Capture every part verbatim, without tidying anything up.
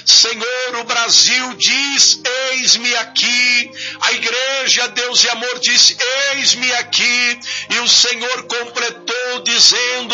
Senhor, o Brasil diz, eis-me aqui. A igreja Deus e Amor diz, eis-me aqui. E o Senhor completou dizendo,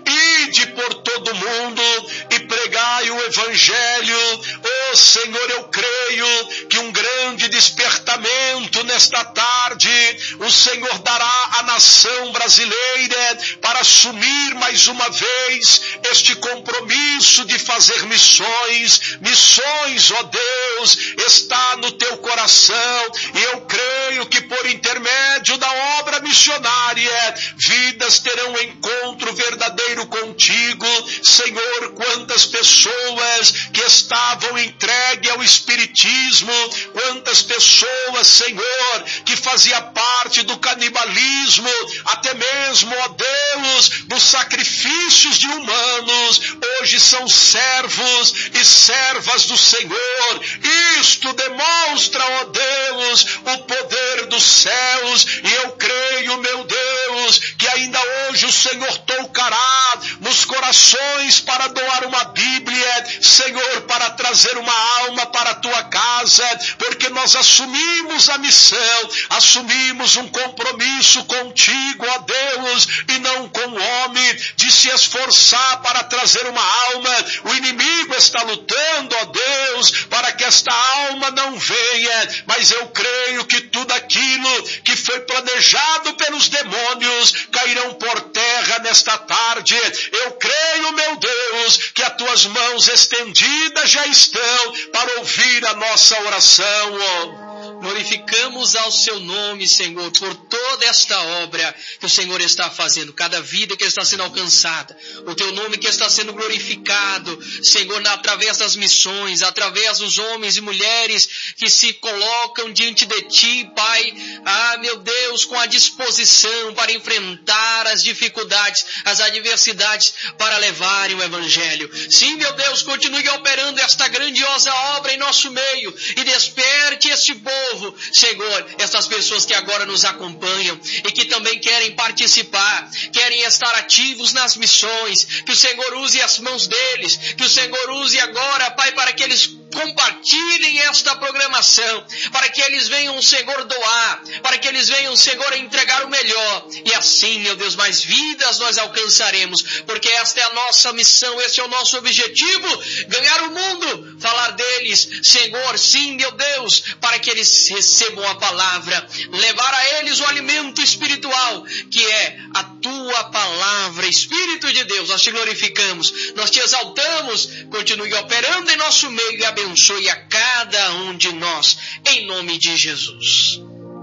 ide por todo mundo e pregai o evangelho. Oh Senhor, eu creio que um grande despertamento nesta tarde o Senhor dará à nação brasileira para assumir mais uma vez este compromisso de fazer missões. Missões, ó Deus, está no teu coração, e eu creio que por intermédio da obra missionária vidas terão encontro verdadeiro contigo. Senhor, quantas pessoas que estavam entregues ao espiritismo, quantas pessoas, Senhor, que fazia parte do canibalismo, até mesmo, ó Deus, dos sacrifícios de humanos, hoje são servos e servas do Senhor. Isto demonstra, ó Deus, o poder dos céus, e eu creio, meu Deus, que ainda hoje o Senhor tocará nos corações para doar uma Bíblia, Senhor, para trazer uma alma para a tua casa, porque nós assumimos a missão, assumimos um compromisso contigo, ó Deus, e não com o homem, de se esforçar para trazer uma alma. O inimigo está lutando, ó Deus, para que esta alma não venha, mas eu creio que tudo aquilo que foi planejado pelos demônios cairão por terra nesta tarde. Eu creio, meu Deus, que as tuas mãos estendidas já estão para ouvir a nossa oração, ó. Glorificamos ao seu nome, Senhor, por toda esta obra que o Senhor está fazendo, cada vida que está sendo alcançada, o teu nome que está sendo glorificado, Senhor, através das missões, através dos homens e mulheres que se colocam diante de ti, Pai, ah, meu Deus, com a disposição para enfrentar as dificuldades, as adversidades, para levarem o Evangelho. Sim, meu Deus, continue operando esta grandiosa obra em nosso meio e desperte este povo, Senhor, estas pessoas que agora nos acompanham e que também querem participar, querem estar ativos nas missões, que o Senhor use as mãos deles, que o Senhor use agora, Pai, para que eles compartilhem esta programação, para que eles venham, Senhor, doar, para que eles venham, Senhor, entregar o melhor, e assim, meu Deus, mais vidas nós alcançaremos, porque esta é a nossa missão, esse é o nosso objetivo, ganhar o mundo, falar deles, Senhor, sim, meu Deus, para que eles recebam a palavra, levar a eles o alimento espiritual, que é a tua palavra. Espírito de Deus, nós te glorificamos, nós te exaltamos, continue operando em nosso meio e abençoe a cada um de nós, em nome de Jesus.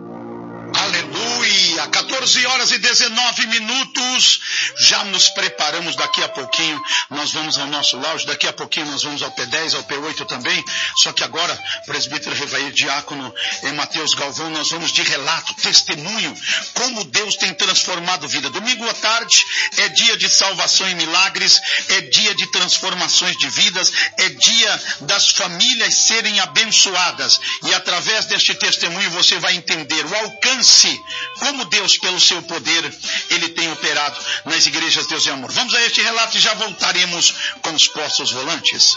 Aleluia, quatorze horas e dezenove minutos, já nos preparamos. Daqui a pouquinho nós vamos ao nosso lounge, daqui a pouquinho nós vamos ao P dez, ao P oito também, só que agora, presbítero Revair, diácono e Mateus Galvão, nós vamos de relato, testemunho, como Deus tem transformado vida. Domingo à tarde é dia de salvação e milagres, é dia de transformações de vidas, é dia das famílias serem abençoadas, e através deste testemunho você vai entender o alcance, como Deus, pelo seu poder, Ele tem operado nas igrejas Deus e Amor. Vamos a este relato e já voltaremos com os postos volantes.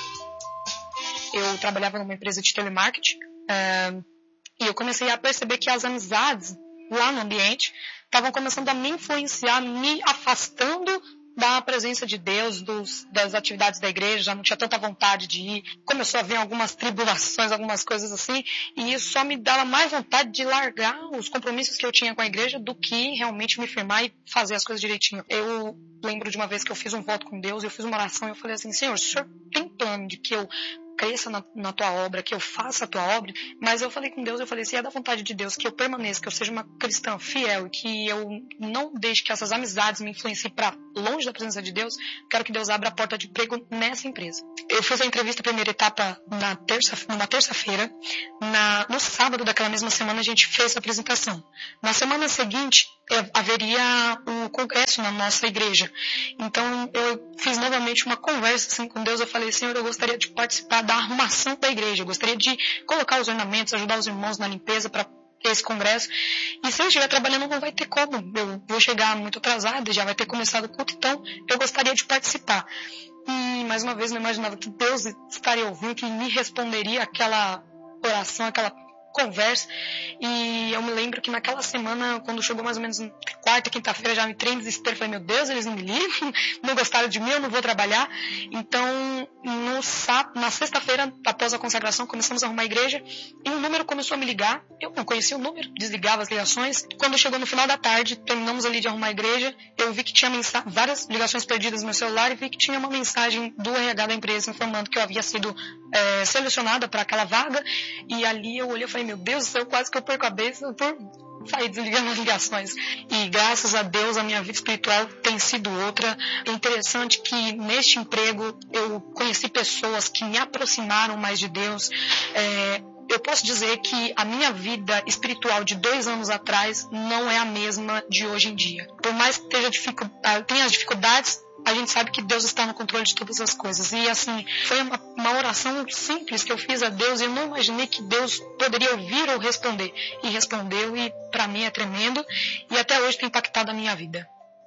Eu trabalhava numa empresa de telemarketing uh, e eu comecei a perceber que as amizades lá no ambiente estavam começando a me influenciar, me afastando da presença de Deus, dos, das atividades da igreja, já não tinha tanta vontade de ir. Começou a vir algumas tribulações, algumas coisas assim, e isso só me dava mais vontade de largar os compromissos que eu tinha com a igreja do que realmente me firmar e fazer as coisas direitinho. Eu lembro de uma vez que eu fiz um voto com Deus, eu fiz uma oração e eu falei assim: Senhor, se o Senhor tem plano de que eu cresça na, na tua obra, que eu faça a tua obra, mas eu falei com Deus, eu falei, se é da vontade de Deus que eu permaneça, que eu seja uma cristã fiel e que eu não deixe que essas amizades me influenciem para longe da presença de Deus, quero que Deus abra a porta de emprego nessa empresa. Eu fiz a entrevista, a primeira etapa, na terça, numa terça-feira. Na, no sábado daquela mesma semana a gente fez a apresentação. Na semana seguinte, haveria um congresso na nossa igreja. Então eu fiz novamente uma conversa assim com Deus. Eu falei: Senhor, eu gostaria de participar da arrumação da igreja, eu gostaria de colocar os ornamentos, ajudar os irmãos na limpeza para esse congresso. E se eu estiver trabalhando, não vai ter como, eu vou chegar muito atrasada, já vai ter começado o culto, então eu gostaria de participar. E mais uma vez não imaginava que Deus estaria ouvindo, que me responderia aquela oração, aquela conversa. E eu me lembro que naquela semana, quando chegou mais ou menos quarta, quinta-feira, já me entrei em desespero. Falei, meu Deus, eles não me ligam, não gostaram de mim, eu não vou trabalhar. Então, no sábado, na sexta-feira, após a consagração, começamos a arrumar a igreja e um número começou a me ligar. Eu não conhecia o número, desligava as ligações. Quando chegou no final da tarde, terminamos ali de arrumar a igreja, eu vi que tinha mensa- várias ligações perdidas no meu celular e vi que tinha uma mensagem do R H da empresa informando que eu havia sido é, selecionada para aquela vaga. E ali eu olhei e falei, meu Deus do céu, quase que eu perco a cabeça por sair desligando as ligações. E graças a Deus a minha vida espiritual tem sido outra. É interessante que neste emprego eu conheci pessoas que me aproximaram mais de Deus. É, eu posso dizer que a minha vida espiritual de dois anos atrás não é a mesma de hoje em dia. Por mais que tenha, dificu- tenha as dificuldades, a gente sabe que Deus está no controle de todas as coisas. E assim, foi uma, uma oração simples que eu fiz a Deus e eu não imaginei que Deus poderia ouvir ou responder. E respondeu, e para mim é tremendo. E até hoje tem impactado a minha vida.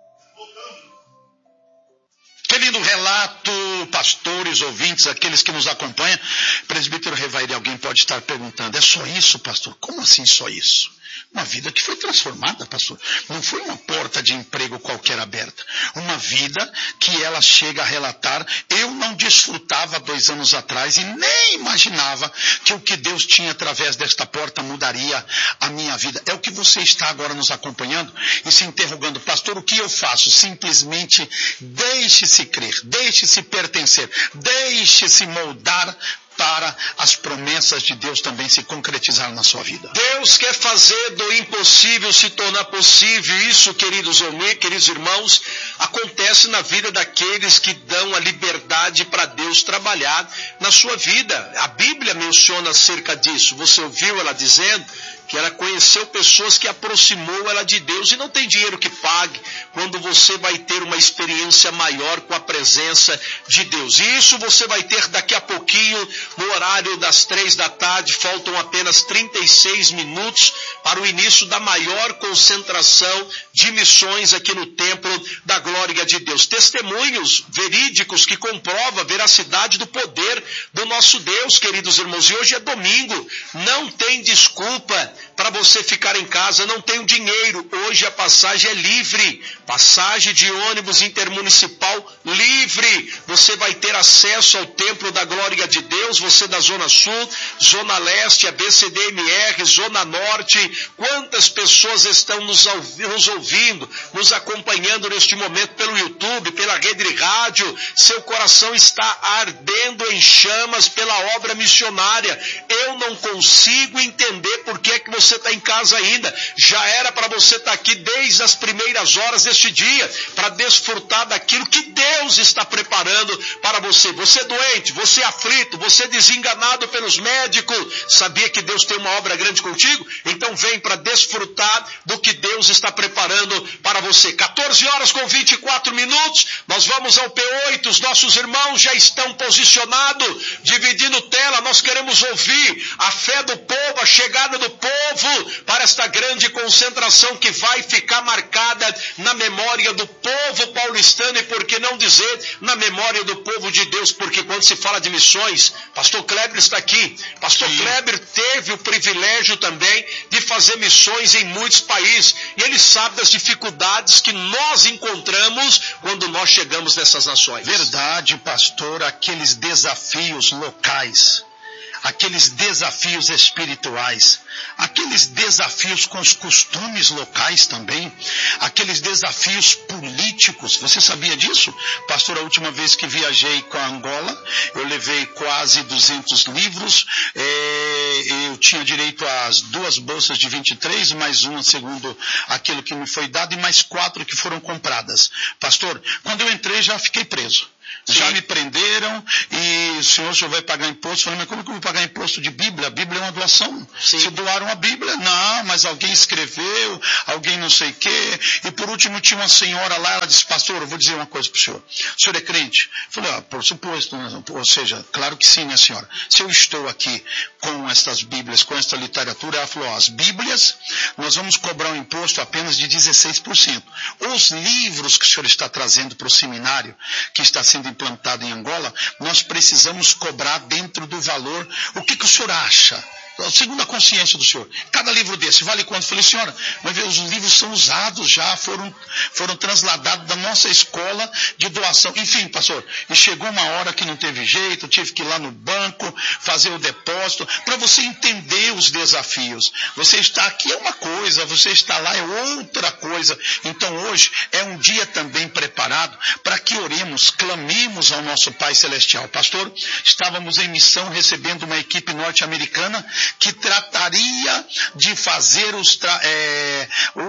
Que lindo relato, pastores, ouvintes, aqueles que nos acompanham. Presbítero Revaire, alguém pode estar perguntando, é só isso, pastor? Como assim só isso? Uma vida que foi transformada, pastor. Não foi uma porta de emprego qualquer aberta. Uma vida que ela chega a relatar, eu não desfrutava dois anos atrás e nem imaginava que o que Deus tinha através desta porta mudaria a minha vida. É o que você está agora nos acompanhando e se interrogando, pastor, o que eu faço? Simplesmente deixe-se crer, deixe-se pertencer, deixe-se moldar para as promessas de Deus também se concretizar na sua vida. Deus quer fazer do impossível se tornar possível. Isso, queridos homens, queridos irmãos, acontece na vida daqueles que dão a liberdade para Deus trabalhar na sua vida. A Bíblia menciona acerca disso. Você ouviu ela dizendo que ela conheceu pessoas que aproximou ela de Deus, e não tem dinheiro que pague quando você vai ter uma experiência maior com a presença de Deus. E isso você vai ter daqui a pouquinho, no horário das três da tarde, faltam apenas trinta e seis minutos para o início da maior concentração de missões aqui no Templo da Glória de Deus. Testemunhos verídicos que comprovam a veracidade do poder do nosso Deus, queridos irmãos. E hoje é domingo, não tem desculpa para você ficar em casa, não tem o dinheiro. Hoje a passagem é livre, passagem de ônibus intermunicipal livre. Você vai ter acesso ao Templo da Glória de Deus, você da Zona Sul, Zona Leste, a B C D M R, Zona Norte. Quantas pessoas estão nos, nos ouvindo, nos acompanhando neste momento pelo YouTube, pela rede de rádio? Seu coração está ardendo em chamas pela obra missionária. Eu não consigo entender por que é que você está em casa ainda. Já era para você estar aqui desde as primeiras horas deste dia, para desfrutar daquilo que Deus está preparando para você. Você doente, você aflito, você desenganado pelos médicos, sabia que Deus tem uma obra grande contigo? Então vem para desfrutar do que Deus está preparando para você. quatorze horas com vinte e quatro minutos, nós vamos ao P oito, os nossos irmãos já estão posicionados, dividindo tela. Nós queremos ouvir a fé do povo, a chegada do povo para esta grande concentração que vai ficar marcada na memória do povo paulistano, e por que não dizer na memória do povo de Deus, porque quando se fala de missões, pastor Kleber está aqui, pastor Sim. Kleber teve o privilégio também de fazer missões em muitos países, e ele sabe das dificuldades que nós encontramos quando nós chegamos nessas nações. Verdade, pastor, aqueles desafios locais, aqueles desafios espirituais, aqueles desafios com os costumes locais também, aqueles desafios políticos. Você sabia disso? Pastor, a última vez que viajei com a Angola, eu levei quase duzentos livros, é, eu tinha direito às duas bolsas de vinte e três, mais uma segundo aquilo que me foi dado, e mais quatro que foram compradas. Pastor, quando eu entrei já fiquei preso. Já Sim. me prenderam, e o senhor, o senhor vai pagar imposto. Eu falei, mas como que eu vou pagar imposto de Bíblia? A Bíblia é uma doação. Sim. Se doaram a Bíblia, não, mas alguém escreveu, alguém não sei o quê. E por último tinha uma senhora lá, ela disse, pastor, eu vou dizer uma coisa para o senhor. O senhor é crente? Eu falei, ah, por suposto, ou seja, claro que sim, né, senhora? Se eu estou aqui com estas Bíblias, com esta literatura, ela falou, ó, as Bíblias, nós vamos cobrar um imposto apenas de dezesseis por cento. Os livros que o senhor está trazendo para o seminário, que está sendo sendo implantado em Angola, nós precisamos cobrar dentro do valor. O que, que o senhor acha? Segundo a consciência do senhor, cada livro desse vale quanto? Eu falei, senhora, mas os livros são usados já, foram, foram transladados da nossa escola de doação. Enfim, pastor, e chegou uma hora que não teve jeito, tive que ir lá no banco, fazer o depósito, para você entender os desafios. Você está aqui é uma coisa, você está lá é outra coisa. Então hoje é um dia também preparado para que oremos, clamemos ao nosso Pai Celestial. Pastor, estávamos em missão recebendo uma equipe norte-americana que trataria de fazer os tra é,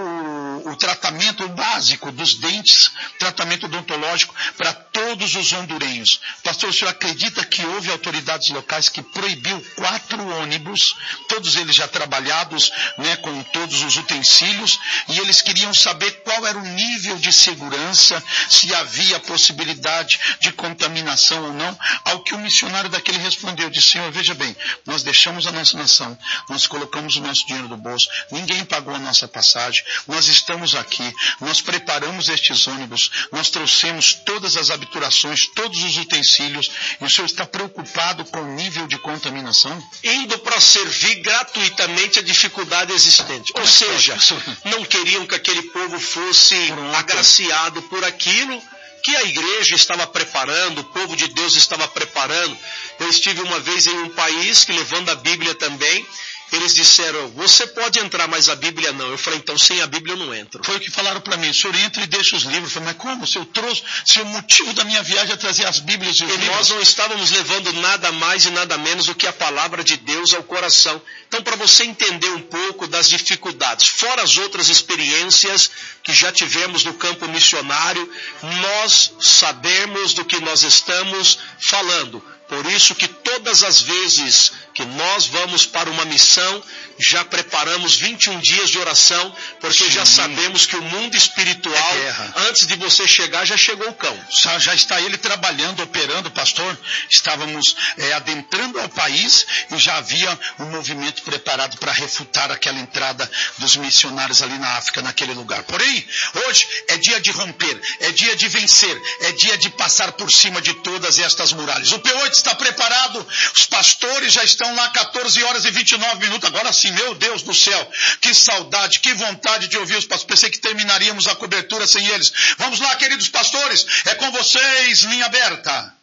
o, o tratamento básico dos dentes, tratamento odontológico para todos os hondurenhos. Pastor, o senhor acredita que houve autoridades locais que proibiu quatro ônibus, todos eles já trabalhados, né, com todos os utensílios, e eles queriam saber qual era o nível de segurança, se havia possibilidade de contaminação ou não, ao que o missionário daquele respondeu, disse, senhor, veja bem, nós deixamos a nossa nação, nós colocamos o nosso dinheiro no bolso, ninguém pagou a nossa passagem, nós estamos aqui, nós preparamos estes ônibus, nós trouxemos todas as habiturações, todos os utensílios, e o senhor está preocupado com o nível de contaminação? Indo para servir gratuitamente a dificuldade existente. Ou seja, não queriam que aquele povo fosse agraciado por aquilo que a igreja estava preparando, o povo de Deus estava preparando. Eu estive uma vez em um país que, levando a Bíblia também, eles disseram, você pode entrar, mas a Bíblia não. Eu falei, então sem a Bíblia eu não entro. Foi o que falaram para mim, o senhor entra e deixa os livros. Eu falei, mas como? Se eu trouxe, se o motivo da minha viagem é trazer as Bíblias e os e livros. Nós não estávamos levando nada mais e nada menos do que a palavra de Deus ao coração. Então, para você entender um pouco das dificuldades, fora as outras experiências que já tivemos no campo missionário, nós sabemos do que nós estamos falando. Por isso que todas as vezes que nós vamos para uma missão, já preparamos vinte e um dias de oração, porque Sim. já sabemos que o mundo espiritual, é antes de você chegar, já chegou o cão. Já, já está ele trabalhando, operando, pastor. Estávamos é, adentrando ao país e já havia um movimento preparado para refutar aquela entrada dos missionários ali na África, naquele lugar. Porém, hoje é dia de romper, é dia de vencer, é dia de passar por cima de todas estas muralhas. O P oito está preparado, os pastores já estão lá quatorze horas e vinte e nove minutos, agora sim, meu Deus do céu, que saudade, que vontade de ouvir os pastores, pensei que terminaríamos a cobertura sem eles. Vamos lá, queridos pastores, é com vocês, linha aberta.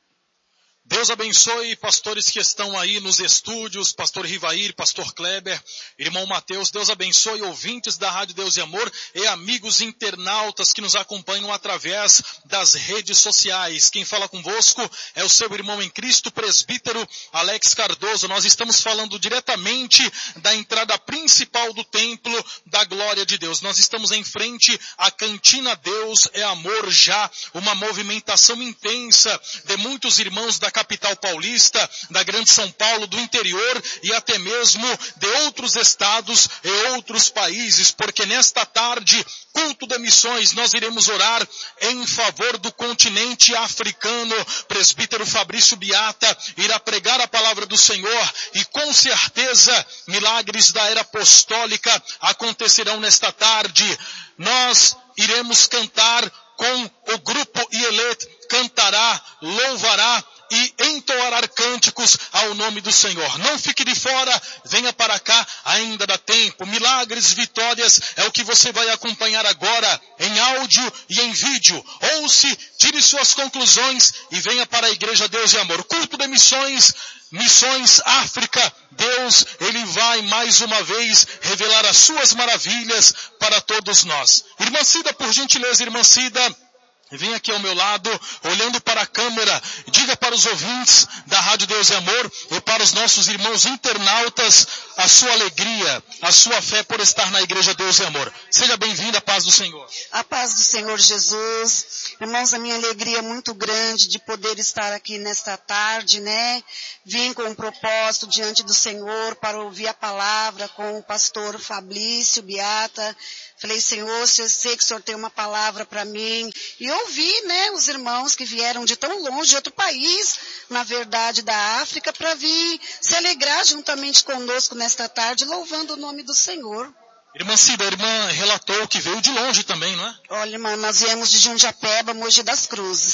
Deus abençoe pastores que estão aí nos estúdios, pastor Rivair, pastor Kleber, irmão Mateus, Deus abençoe ouvintes da Rádio Deus e Amor e amigos internautas que nos acompanham através das redes sociais. Quem fala convosco é o seu irmão em Cristo, presbítero Alex Cardoso. Nós estamos falando diretamente da entrada principal do templo da glória de Deus. Nós estamos em frente à cantina Deus é Amor já, uma movimentação intensa de muitos irmãos da capital paulista, da grande São Paulo, do interior e até mesmo de outros estados e outros países, porque nesta tarde, culto de missões, nós iremos orar em favor do continente africano. Presbítero Fabrício Biata irá pregar a palavra do Senhor e com certeza milagres da era apostólica acontecerão nesta tarde. Nós iremos cantar com o grupo Ielet, cantará, louvará e entoará cânticos ao nome do Senhor. Não fique de fora, venha para cá, ainda dá tempo. Milagres, vitórias, é o que você vai acompanhar agora, em áudio e em vídeo. Ouça, tire suas conclusões e venha para a Igreja Deus e Amor. Culto de missões, Missões África, Deus, Ele vai mais uma vez revelar as suas maravilhas para todos nós. Irmã Cida, por gentileza, irmã Cida, vem aqui ao meu lado, olhando para a câmera, diga para os ouvintes da Rádio Deus e Amor e para os nossos irmãos internautas a sua alegria, a sua fé por estar na Igreja Deus e Amor. Seja bem-vindo, a paz do Senhor. A paz do Senhor Jesus. Irmãos, a minha alegria é muito grande de poder estar aqui nesta tarde, né? Vim com um propósito diante do Senhor para ouvir a palavra com o pastor Fabrício Biata. Falei, Senhor, eu sei que o Senhor tem uma palavra para mim. E ouvi, né, os irmãos que vieram de tão longe, de outro país, na verdade, da África, para vir se alegrar juntamente conosco nesta tarde, louvando o nome do Senhor. Irmã Cida, a irmã relatou que veio de longe também, não é? Olha, irmã, nós viemos de Jundiapeba, Mogi das Cruzes.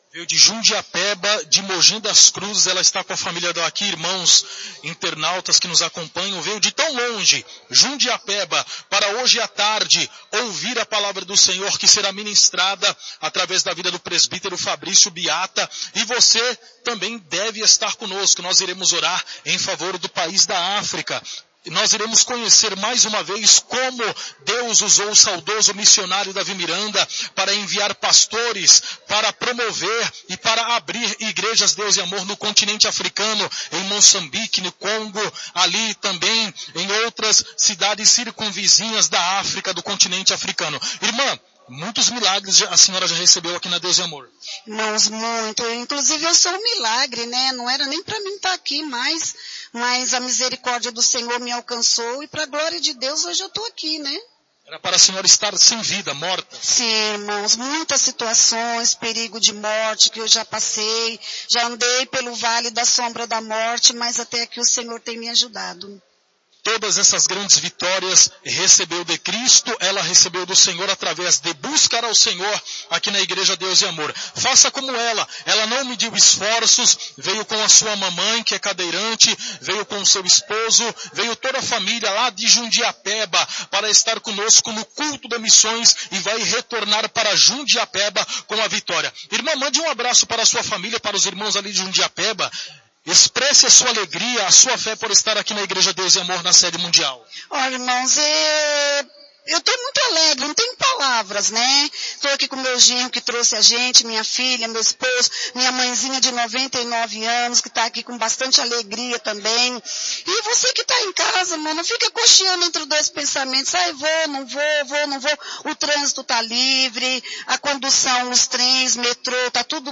Veio de Jundiapeba, de Mogi das Cruzes, ela está com a família dela aqui, irmãos internautas que nos acompanham. Veio de tão longe, Jundiapeba, para hoje à tarde ouvir a palavra do Senhor que será ministrada através da vida do presbítero Fabrício Biata. E você também deve estar conosco. Nós iremos orar em favor do país da África. Nós iremos conhecer mais uma vez como Deus usou o saudoso missionário Davi Miranda para enviar pastores, para promover e para abrir igrejas Deus e Amor no continente africano, em Moçambique, no Congo, ali também em outras cidades circunvizinhas da África, do continente africano. Irmã, muitos milagres a senhora já recebeu aqui na Deus e Amor. Irmãos, muito. Inclusive eu sou um milagre, né? Não era nem para mim estar aqui mais, mas a misericórdia do Senhor me alcançou e para a glória de Deus hoje eu estou aqui, né? Era para a senhora estar sem vida, morta. Sim, irmãos, muitas situações, perigo de morte que eu já passei, já andei pelo vale da sombra da morte, mas até que o Senhor tem me ajudado. Todas essas grandes vitórias recebeu de Cristo, ela recebeu do Senhor através de buscar ao Senhor aqui na Igreja Deus e Amor. Faça como ela, ela não mediu esforços, veio com a sua mamãe que é cadeirante, veio com o seu esposo, veio toda a família lá de Jundiapeba para estar conosco no culto de missões e vai retornar para Jundiapeba com a vitória. Irmã, mande um abraço para a sua família, para os irmãos ali de Jundiapeba. Expresse a sua alegria, a sua fé por estar aqui na Igreja Deus e Amor na sede mundial. Olha, irmãos, é... eu estou muito alegre, não tenho palavras, né? Estou aqui com meu genro que trouxe a gente, minha filha, meu esposo, minha mãezinha de noventa e nove anos, que está aqui com bastante alegria também. E você que está em casa, irmão, não fica cocheando entre dois pensamentos. Ai, vou, não vou, vou, não vou. O trânsito está livre, a condução, os trens, metrô, está tudo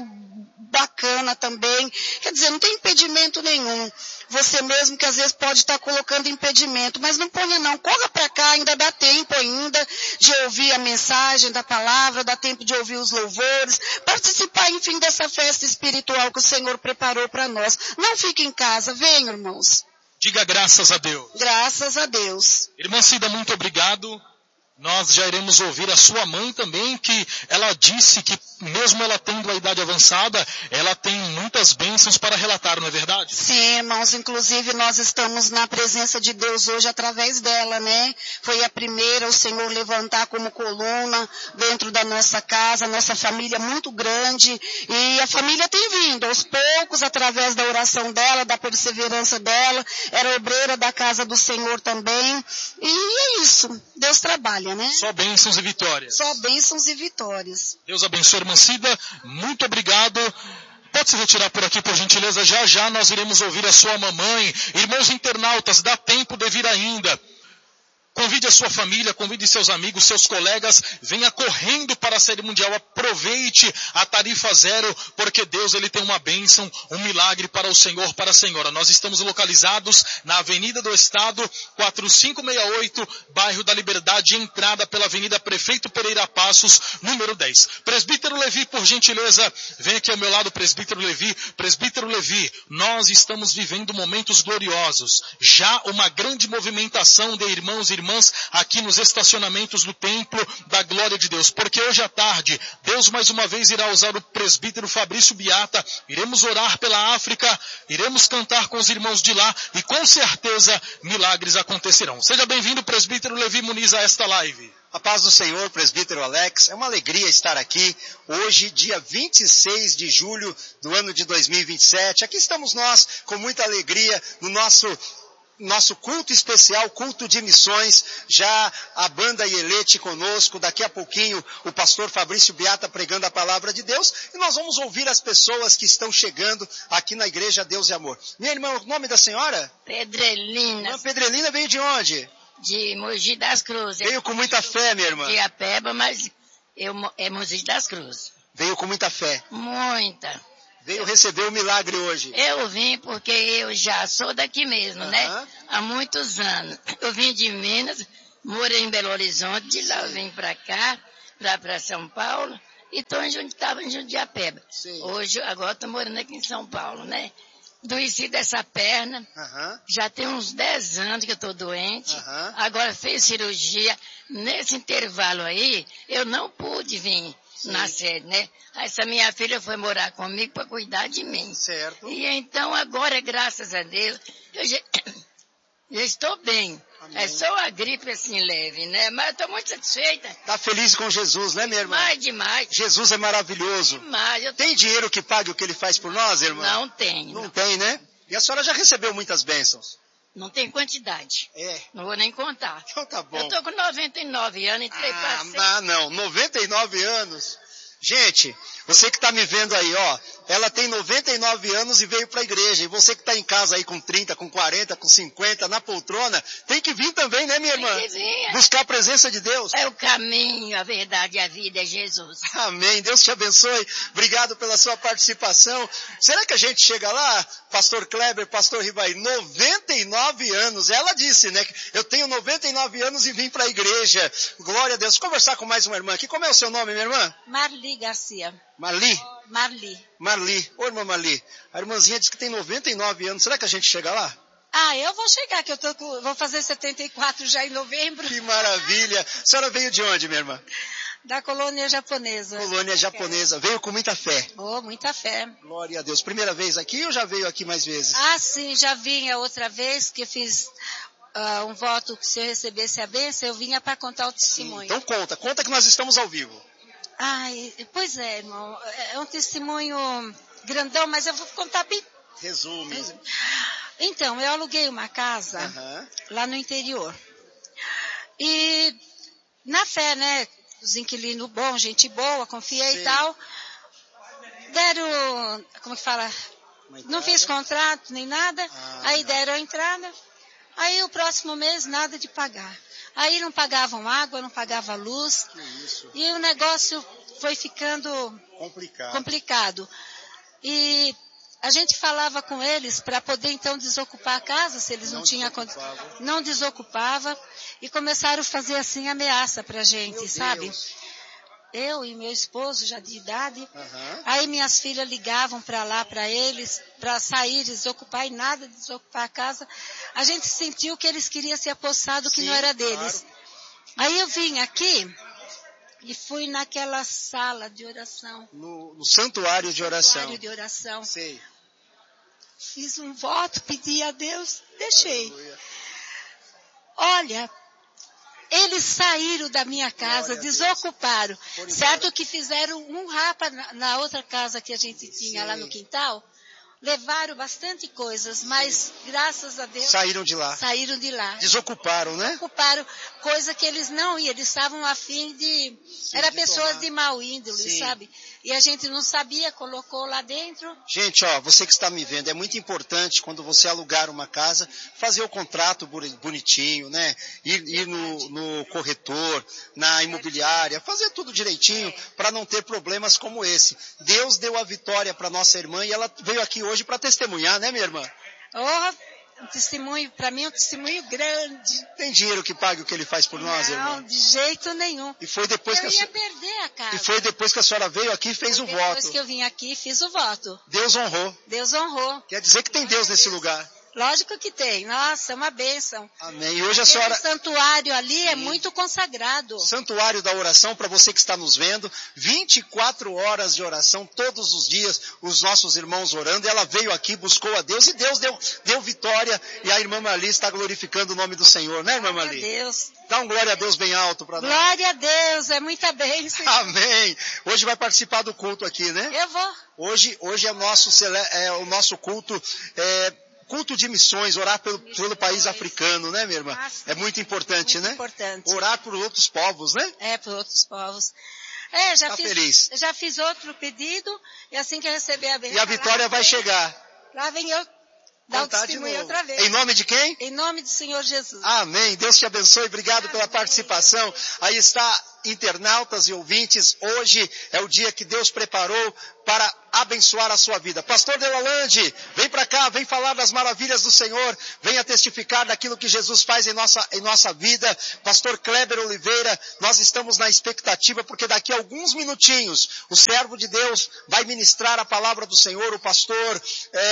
bacana também. Quer dizer, não tem impedimento nenhum. Você mesmo que às vezes pode estar colocando impedimento, mas não ponha não. Corra para cá, ainda dá tempo ainda de ouvir a mensagem da palavra, dá tempo de ouvir os louvores, participar, enfim, dessa festa espiritual que o Senhor preparou para nós. Não fique em casa, venham, irmãos. Diga graças a Deus. Graças a Deus. Irmã Cida, muito obrigado. Nós já iremos ouvir a sua mãe também, que ela disse que mesmo ela tendo a idade avançada, ela tem muitas bênçãos para relatar, não é verdade? Sim, irmãos, inclusive nós estamos na presença de Deus hoje através dela, né? Foi a primeira o Senhor levantar como coluna dentro da nossa casa, nossa família muito grande, e a família tem vindo aos poucos através da oração dela, da perseverança dela, era obreira da casa do Senhor também, e é isso, Deus trabalha. Né? Só bênçãos e vitórias. Só bênçãos e vitórias. Deus abençoe, irmã Cida. Muito obrigado. Pode se retirar por aqui, por gentileza. Já já nós iremos ouvir a sua mamãe. Irmãos internautas, dá tempo de vir ainda. Convide a sua família, convide seus amigos, seus colegas, venha correndo para a sede mundial, aproveite a tarifa zero, porque Deus ele tem uma bênção, um milagre para o Senhor, para a Senhora. Nós estamos localizados na Avenida do Estado, quatro cinco seis oito, bairro da Liberdade, entrada pela Avenida Prefeito Pereira Passos, número dez. Presbítero Levi, por gentileza, vem aqui ao meu lado, Presbítero Levi. Presbítero Levi, nós estamos vivendo momentos gloriosos, já uma grande movimentação de irmãos e irmãs Irmãs, aqui nos estacionamentos do Templo da Glória de Deus, porque hoje à tarde, Deus mais uma vez irá usar o presbítero Fabrício Biata, iremos orar pela África, iremos cantar com os irmãos de lá, e com certeza milagres acontecerão. Seja bem-vindo, presbítero Levi Muniz, a esta live. A paz do Senhor, presbítero Alex, é uma alegria estar aqui, hoje, dia vinte e seis de julho do ano de dois mil e vinte e sete, aqui estamos nós, com muita alegria, no nosso nosso culto especial, culto de missões, já a banda Ielete conosco, daqui a pouquinho o pastor Fabrício Biata pregando a palavra de Deus, e nós vamos ouvir as pessoas que estão chegando aqui na Igreja Deus e Amor. Minha irmã, o nome da senhora? Pedrelina. Irmã Pedrelina veio de onde? De Mogi das Cruzes. Veio com muita fé, minha irmã. De Apeba, mas eu, é Mogi das Cruzes. Veio com muita fé. Muita. Veio receber o milagre hoje. Eu vim porque eu já sou daqui mesmo, uhum. né? Há muitos anos. Eu vim de Minas, morei em Belo Horizonte, de lá eu vim para cá, para São Paulo, e tô em, estava em Jundiapeba. Sim. Hoje, agora estou morando aqui em São Paulo, né? Doeci dessa perna, uhum. já tem uns dez anos que eu estou doente, uhum. agora fez cirurgia. Nesse intervalo aí, eu não pude vir. Sim. Na sede, né? Essa minha filha foi morar comigo para cuidar de mim. Certo. E então agora, graças a Deus, eu já, já estou bem. Amém. É só a gripe assim leve, né? Mas eu estou muito satisfeita. Tá feliz com Jesus, né, minha irmã? Demais, demais. Jesus é maravilhoso. Demais. Eu... Tem dinheiro que pague o que ele faz por nós, irmã? Não tem. Não, não tem, né? E a senhora já recebeu muitas bênçãos? Não tem quantidade. É. Não vou nem contar. Então tá bom. Eu tô com noventa e nove anos, entrei ah, pra cem. Ah, não. noventa e nove anos. Gente, você que está me vendo aí, ó, ela tem noventa e nove anos e veio para a igreja. E você que está em casa aí com trinta, com quarenta, com cinquenta, na poltrona, tem que vir também, né, minha irmã? Tem que vir. Buscar a presença de Deus. É o caminho, a verdade e a vida, é Jesus. Amém. Deus te abençoe. Obrigado pela sua participação. Será que a gente chega lá, pastor Kleber, pastor Rivair, noventa e nove anos? Ela disse, né, que eu tenho noventa e nove anos e vim para a igreja. Glória a Deus. Vou conversar com mais uma irmã aqui. Como é o seu nome, minha irmã? Marli Garcia. Marli? Marli. Marli. Ô, irmã Marli, a irmãzinha disse que tem noventa e nove anos. Será que a gente chega lá? Ah, eu vou chegar, que eu tô com, vou fazer setenta e quatro já em novembro. Que maravilha. A senhora veio de onde, minha irmã? Da colônia japonesa. Colônia japonesa. Veio com muita fé. Oh, muita fé. Glória a Deus. Primeira vez aqui ou já veio aqui mais vezes? Ah, sim, já vinha outra vez que eu fiz uh, um voto que se eu recebesse a bênção, eu vinha para contar o testemunho. Então conta, conta que nós estamos ao vivo. Ai, pois é, irmão. É um testemunho grandão, mas eu vou contar bem. Resume. Então, eu aluguei uma casa uhum. lá no interior. E na fé, né? Os inquilinos bons, gente boa, confiei Sim. e tal. Deram, como que fala? Não fiz contrato nem nada. Ah, aí não. Deram a entrada. Aí o próximo mês nada de pagar. Aí não pagavam água, não pagavam luz. E o negócio foi ficando complicado. complicado. E a gente falava com eles para poder então desocupar a casa, se eles não, não tinham condição. Não desocupava. E começaram a fazer assim ameaça pra gente, Meu sabe? Deus. Eu e meu esposo, já de idade. Uhum. Aí minhas filhas ligavam para lá para eles, para sair, desocupar e nada, desocupar a casa. A gente sentiu que eles queriam se apossar do que Sim, não era deles. Claro. Aí eu vim aqui e fui naquela sala de oração. No, no santuário de oração. Santuário de oração. Sei. Fiz um voto, pedi a Deus, deixei. Aleluia. Olha, eles saíram da minha casa, desocuparam. Certo que fizeram um rapa na, na outra casa que a gente tinha Sim. lá no quintal. Levaram bastante coisas, mas graças a Deus... Saíram de lá. Saíram de lá. Desocuparam, né? Desocuparam, coisa que eles não iam, eles estavam a fim de... Sim, era de pessoas tomar. de mau índole, Sim. sabe? E a gente não sabia, colocou lá dentro. Gente, ó, você que está me vendo, é muito importante quando você alugar uma casa, fazer o contrato bonitinho, né? Ir, ir no, no corretor, na imobiliária, fazer tudo direitinho para não ter problemas como esse. Deus deu a vitória para nossa irmã e ela veio aqui hoje para testemunhar, né, minha irmã? Oh, um testemunho, para mim é um testemunho grande. Tem dinheiro que pague o que ele faz por nós, não, irmã? Não, de jeito nenhum. E foi depois eu que a ia senhora... perder a casa. E foi depois que a senhora veio aqui e fez foi o depois voto. Depois que eu vim aqui fiz o voto. Deus honrou. Deus honrou. Quer dizer que tem Deus nesse lugar. Lógico que tem. Nossa, é uma bênção. Amém. E hoje a senhora... O santuário ali Sim. é muito consagrado. Santuário da oração, para você que está nos vendo, vinte e quatro horas de oração, todos os dias, os nossos irmãos orando. Ela veio aqui, buscou a Deus e Deus deu, deu vitória. E a irmã Marli está glorificando o nome do Senhor, né, irmã Marli? Glória a Deus. Dá um glória a Deus bem alto para nós. Glória a Deus, é muita bênção. Amém. Hoje vai participar do culto aqui, né? Eu vou. Hoje, hoje é, o nosso, é o nosso culto... É, culto de missões, orar pelo, pelo país africano, né, minha irmã? É muito importante, muito né? importante. Orar por outros povos, né? É, por outros povos. É, já tá fiz, feliz. já fiz outro pedido e assim que eu receber a bênção... E a vitória vai chegar. Lá vem eu dar o testemunho outra vez. Em nome de quem? Em nome do Senhor Jesus. Amém. Deus te abençoe. Obrigado Amém. Pela participação. Aí está, internautas e ouvintes. Hoje é o dia que Deus preparou para abençoar a sua vida. Pastor Delalande, vem para cá, vem falar das maravilhas do Senhor, venha testificar daquilo que Jesus faz em nossa, em nossa vida. Pastor Kleber Oliveira, nós estamos na expectativa, porque daqui a alguns minutinhos, o servo de Deus vai ministrar a palavra do Senhor, o pastor... É,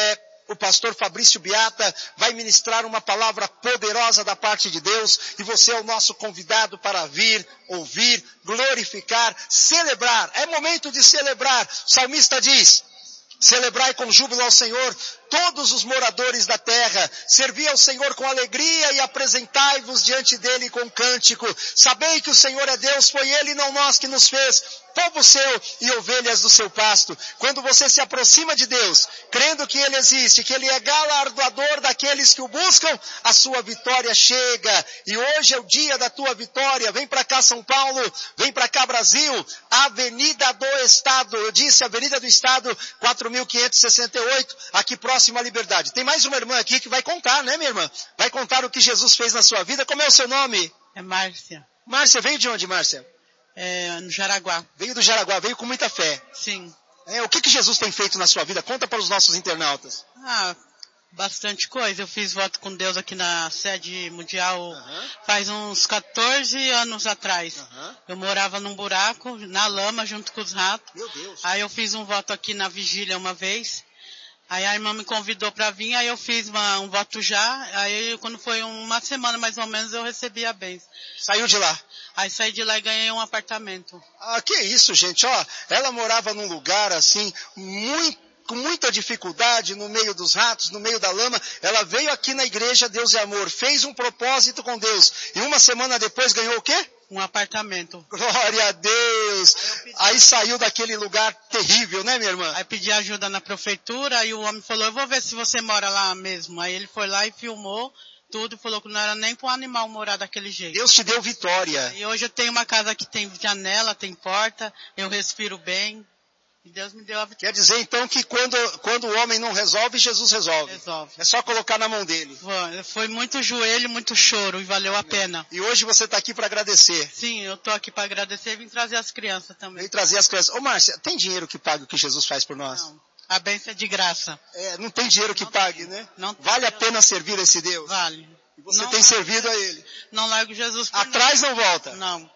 o pastor Fabrício Beata vai ministrar uma palavra poderosa da parte de Deus e você é o nosso convidado para vir, ouvir, glorificar, celebrar. É momento de celebrar. O salmista diz: celebrai com júbilo ao Senhor todos os moradores da terra, servi ao Senhor com alegria e apresentai-vos diante dele com cântico. Sabei que o Senhor é Deus, foi ele e não nós que nos fez, povo seu e ovelhas do seu pasto. Quando você se aproxima de Deus, crendo que ele existe, que ele é galardoador daqueles que o buscam, a sua vitória chega. E hoje é o dia da tua vitória. Vem para cá, São Paulo, vem para cá, Brasil, Avenida do Estado, eu disse Avenida do Estado, quatro mil quinhentos e sessenta e oito, aqui próximo à Liberdade. Tem mais uma irmã aqui que vai contar, né, minha irmã? Vai contar o que Jesus fez na sua vida. Como é o seu nome? É Márcia. Márcia, veio de onde, Márcia? É, no Jaraguá. Veio do Jaraguá, veio com muita fé. Sim. É, o que, que Jesus tem feito na sua vida? Conta para os nossos internautas. Ah, bastante coisa. Eu fiz voto com Deus aqui na sede mundial uhum. faz uns quatorze anos atrás. Uhum. Eu morava num buraco, na lama, junto com os ratos. Meu Deus. Aí eu fiz um voto aqui na vigília uma vez. Aí a irmã me convidou para vir, aí eu fiz uma, um voto já. Aí quando foi uma semana mais ou menos eu recebi a bênção. Saiu de lá? Aí saí de lá e ganhei um apartamento. Ah, que isso, gente, ó. Ela morava num lugar assim, muito, com muita dificuldade, no meio dos ratos, no meio da lama. Ela veio aqui na igreja Deus e Amor, fez um propósito com Deus. E uma semana depois ganhou o quê? Um apartamento. Glória a Deus. Aí, aí saiu daquele lugar terrível, né, minha irmã? Aí pedi ajuda na prefeitura e o homem falou, eu vou ver se você mora lá mesmo. Aí ele foi lá e filmou tudo, falou que não era nem para um animal morar daquele jeito. Deus te deu vitória. E hoje eu tenho uma casa que tem janela, tem porta, eu respiro bem. E Deus me deu a vitória. Quer dizer então que quando, quando o homem não resolve, Jesus resolve. Resolve. É só colocar na mão dele. Foi, foi muito joelho, muito choro e valeu a pena. E hoje você está aqui para agradecer. Sim, eu estou aqui para agradecer e vim trazer as crianças também. Vem trazer as crianças. Ô Márcia, tem dinheiro que pague o que Jesus faz por nós? Não. A bênção é de graça. É, não tem dinheiro que não pague, tem. né? Não vale tem. a pena servir esse Deus? Vale. E você não tem largo, servido a Ele? Não largo Jesus por Atrás nada. não volta? Não.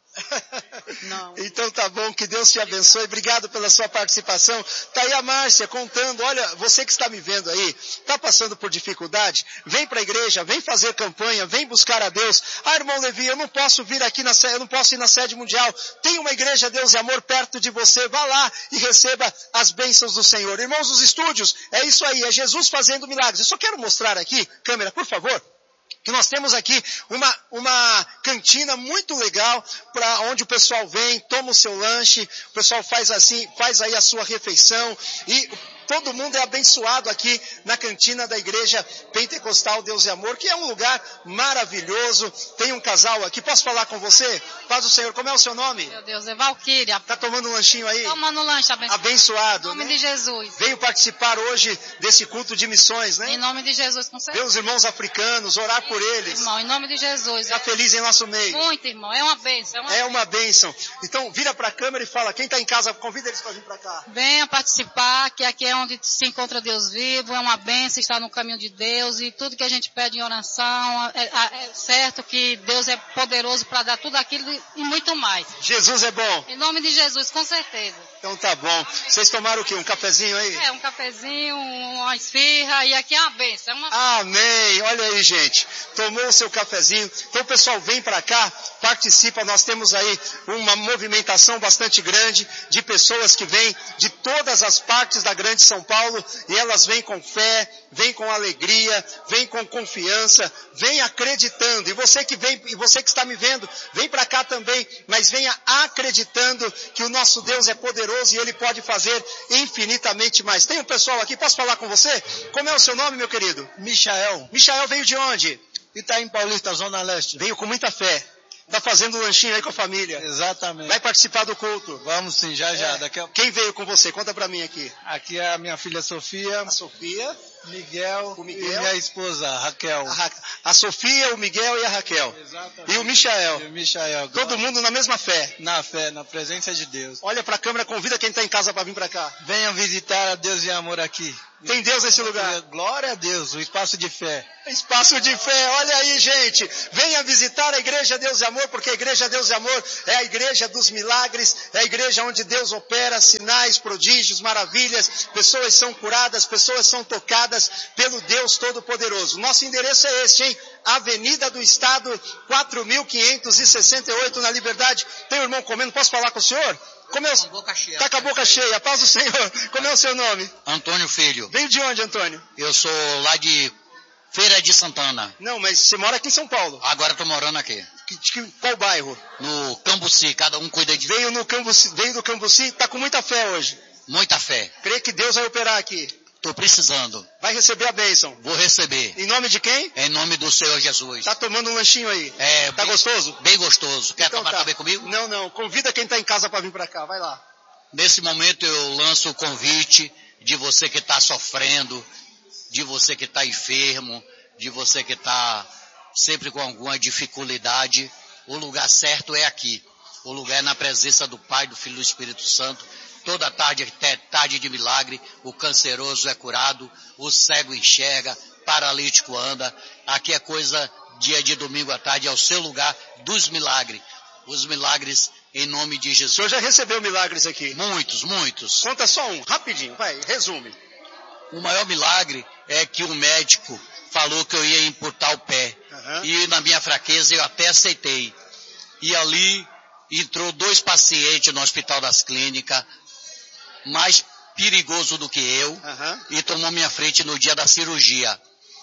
Não. Então tá bom, que Deus te abençoe, obrigado pela sua participação. Tá aí a Márcia contando, olha, você que está me vendo aí, tá passando por dificuldade, vem para a igreja, vem fazer campanha, vem buscar a Deus. Ah, irmão Levi, eu não posso vir aqui na sede, eu não posso ir na sede mundial, tem uma igreja Deus e Amor perto de você, vá lá e receba as bênçãos do Senhor. Irmãos dos estúdios, é isso aí, é Jesus fazendo milagres. Eu só quero mostrar aqui, câmera, por favor, que nós temos aqui uma, uma cantina muito legal para onde o pessoal vem, toma o seu lanche, o pessoal faz assim, faz aí a sua refeição e todo mundo é abençoado aqui na cantina da Igreja Pentecostal Deus e Amor, que é um lugar maravilhoso. Tem um casal aqui, posso falar com você? Paz do Senhor, como é o seu nome? Meu Deus, é Valquíria. Tá tomando um lanchinho aí? Tomando um lanche abençoado. Abençoado, Em nome né? de Jesus. Veio participar hoje desse culto de missões, né? Em nome de Jesus, com certeza. Ver os irmãos africanos, orar por eles. Irmão, em nome de Jesus. Está feliz em nosso meio. Muito, irmão. É uma bênção. É uma, é uma bênção. Então, vira para a câmera e fala, quem está em casa, convida eles para vir para cá. Venha participar, que aqui é onde se encontra Deus vivo. É uma bênção estar no caminho de Deus. E tudo que a gente pede em oração, é, é certo que Deus é poderoso para dar tudo aquilo e muito mais. Jesus é bom. Em nome de Jesus, com certeza. Então tá bom. Vocês tomaram o quê? Um cafezinho aí? É, um cafezinho, uma esfirra, e aqui é uma bênção. É uma... Amém. Olha aí, gente. Tomou o seu cafezinho. Então, pessoal, vem para cá, participa. Nós temos aí uma movimentação bastante grande de pessoas que vêm de todas as partes da grande São Paulo e elas vêm com fé, vêm com alegria, vêm com confiança, vêm acreditando. E você que vem, e você que está me vendo, vem para cá também, mas venha acreditando que o nosso Deus é poderoso e Ele pode fazer infinitamente mais. Tem um pessoal aqui, posso falar com você? Como é o seu nome, meu querido? Michael. Michael veio de onde? Itaim Paulista, Zona Leste. Veio com muita fé. Tá fazendo um lanchinho aí com a família. Exatamente. Vai participar do culto? Vamos sim, já já. É. Daqui a... Quem veio com você? Conta pra mim aqui. Aqui é a minha filha Sofia. A Sofia. Miguel, o Miguel e minha esposa, Raquel. A, Ra... a Sofia, o Miguel e a Raquel. Exatamente. E o Michael. E o Michael. Todo mundo na mesma fé. Na fé, na presença de Deus. Olha pra câmera, convida quem tá em casa pra vir pra cá. Venham visitar a Deus e Amor aqui. Tem Deus nesse lugar. Glória a Deus, o espaço de fé. Espaço de fé, olha aí, gente. Venha visitar a Igreja Deus e Amor, porque a Igreja Deus e Amor é a igreja dos milagres, é a igreja onde Deus opera sinais, prodígios, maravilhas, pessoas são curadas, pessoas são tocadas pelo Deus Todo-Poderoso. Nosso endereço é esse, hein? Avenida do Estado, quatro mil quinhentos e sessenta e oito, na Liberdade. Tem um irmão comendo, posso falar com o senhor? Como é o... Tá com a boca cheia, a paz do Senhor. Como é o seu nome? Antônio Filho. Veio de onde, Antônio? Eu sou lá de Feira de Santana. Não, mas você mora aqui em São Paulo. Agora estou morando aqui. Que, que, qual bairro? No Cambuci, cada um cuida de... Veio, no Cambuci, veio do Cambuci, tá com muita fé hoje. Muita fé. Crê que Deus vai operar aqui. Estou precisando. Vai receber a bênção. Vou receber. Em nome de quem? Em nome do Senhor Jesus. Tá tomando um lanchinho aí? É. Tá bem, gostoso? Bem gostoso. Quer então, tomar tá. também comigo? Não, não. Convida quem tá em casa para vir para cá. Vai lá. Nesse momento eu lanço o convite de você que está sofrendo, de você que está enfermo, de você que está sempre com alguma dificuldade. O lugar certo é aqui. O lugar é na presença do Pai, do Filho e do Espírito Santo. Toda tarde é tarde de milagre. O canceroso é curado, o cego enxerga, paralítico anda. Aqui é coisa, dia de domingo à tarde, é o seu lugar dos milagres. Os milagres em nome de Jesus. O senhor já recebeu milagres aqui? Muitos, muitos. Conta só um, rapidinho, vai, resume. O maior milagre é que o médico falou que eu ia amputar o pé. Uhum. E na minha fraqueza eu até aceitei. E ali entrou dois pacientes no Hospital das Clínicas, mais perigoso do que eu, uhum. E tomou minha frente no dia da cirurgia.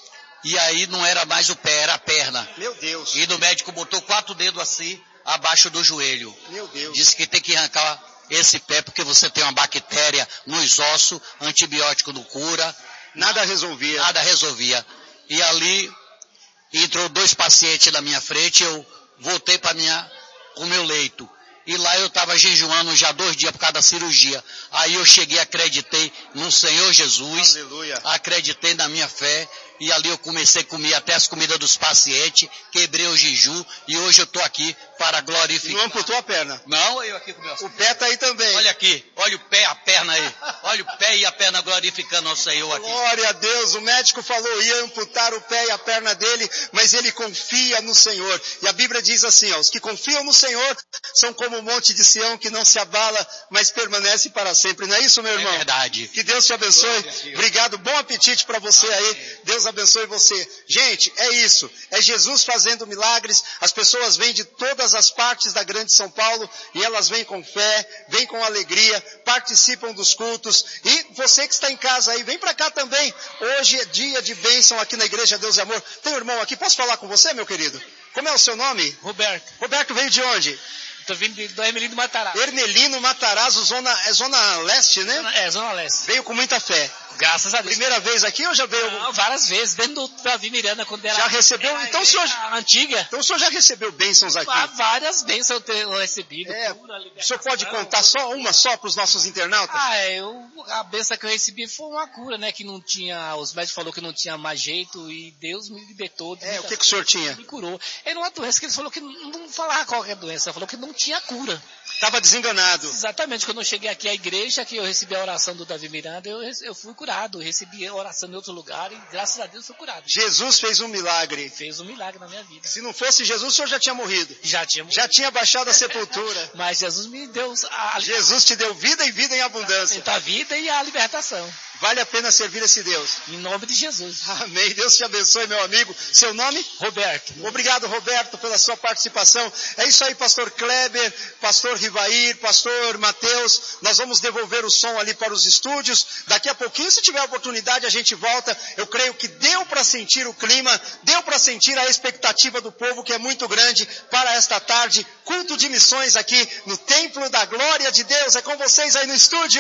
E aí não era mais o pé, era a perna. Meu Deus. E o médico botou quatro dedos assim, abaixo do joelho. Meu Deus. Disse que tem que arrancar esse pé porque você tem uma bactéria nos ossos, antibiótico não cura. Nada resolvia. Nada resolvia. E ali entrou dois pacientes na minha frente, eu voltei para minha o meu leito. E lá eu estava jejuando já dois dias por causa da cirurgia. Aí eu cheguei, acreditei no Senhor Jesus. Aleluia. Acreditei na minha fé. E ali eu comecei a comer até as comidas dos pacientes, quebrei o jejum e hoje eu estou aqui para glorificar. Não amputou a perna? Não, eu aqui com meus... O pé está aí também. Olha aqui, olha o pé, a perna aí. Olha o pé e a perna glorificando ao Senhor aqui. Glória a Deus, o médico falou ia amputar o pé e a perna dele, mas ele confia no Senhor. E a Bíblia diz assim, ó, os que confiam no Senhor são como o monte de Sião que não se abala, mas permanece para sempre. Não é isso, meu irmão? É verdade. Que Deus te abençoe. Obrigado, bom apetite para você aí. Deus abençoe você. Gente, é isso. É Jesus fazendo milagres. As pessoas vêm de todas as partes da grande São Paulo e elas vêm com fé, vêm com alegria, participam dos cultos. E você que está em casa aí, vem para cá também. Hoje é dia de bênção aqui na Igreja Deus e Amor. Tem um irmão aqui, posso falar com você, meu querido? Como é o seu nome? Roberto. Roberto veio de onde? Estou vindo do Hermelino Matarazzo. Hermelino Matarazzo, zona, é zona leste, né? Zona, é, zona leste. Veio com muita fé. Graças a Deus. Primeira vez aqui ou já veio? Não, várias vezes, dentro do Davi Miranda, quando era... Já recebeu? Era então o senhor... antiga. Então o senhor já recebeu bênçãos aqui? Há várias bênçãos eu tenho recebido. É, o senhor pode contar só uma só para os nossos internautas? Ah, é, eu, a bênção que eu recebi foi uma cura, né, que não tinha, os médicos falaram que não tinha mais jeito e Deus me libertou. É, o que, que o senhor tinha? Me curou. Era uma doença que eles falaram que não, não falava qual é a doença, falou que não tinha cura. Estava desenganado. Exatamente, quando eu cheguei aqui à igreja, que eu recebi a oração do Davi Miranda, eu, eu fui curado, eu recebi oração em outro lugar e graças a Deus fui curado. Jesus fez um milagre. Fez um milagre na minha vida. Se não fosse Jesus, o senhor já tinha morrido. Já tinha morrido. Já tinha baixado a sepultura. Mas Jesus me deu... A... Jesus te deu vida e vida em abundância. A vida e a libertação. Vale a pena servir esse Deus. Em nome de Jesus. Amém. Deus te abençoe, meu amigo. Seu nome? Roberto. Obrigado, Roberto, pela sua participação. É isso aí, pastor Kleber, pastor Rivair, pastor Mateus. Nós vamos devolver o som ali para os estúdios. Daqui a pouquinho, se tiver oportunidade, a gente volta. Eu creio que deu para sentir o clima, deu para sentir a expectativa do povo, que é muito grande, para esta tarde. Culto de missões aqui no Templo da Glória de Deus. É com vocês aí no estúdio.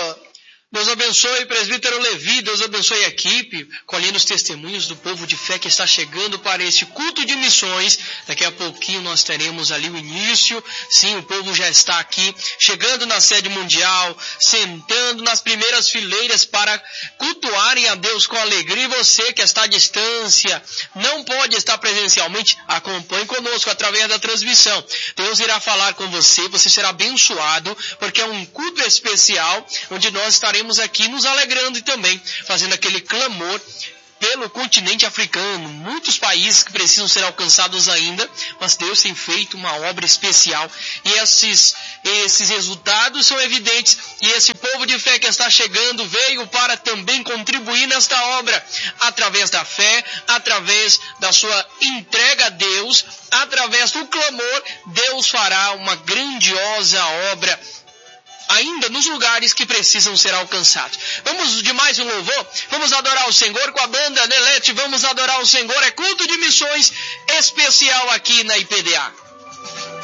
Deus abençoe, presbítero Levi, Deus abençoe a equipe, colhendo os testemunhos do povo de fé que está chegando para este culto de missões. Daqui a pouquinho nós teremos ali o início. Sim, o povo já está aqui, chegando na sede mundial, sentando nas primeiras fileiras para cultuarem a Deus com alegria. E você que está à distância, não pode estar presencialmente, acompanhe conosco através da transmissão. Deus irá falar com você, você será abençoado, porque é um culto especial, onde nós estaremos estaremos aqui nos alegrando e também fazendo aquele clamor pelo continente africano, muitos países que precisam ser alcançados ainda, mas Deus tem feito uma obra especial e esses, esses resultados são evidentes, e esse povo de fé que está chegando veio para também contribuir nesta obra, através da fé, através da sua entrega a Deus, através do clamor. Deus fará uma grandiosa obra ainda nos lugares que precisam ser alcançados. Vamos de mais um louvor? Vamos adorar o Senhor com a banda Nelete, vamos adorar o Senhor, é culto de missões especial aqui na I P D A.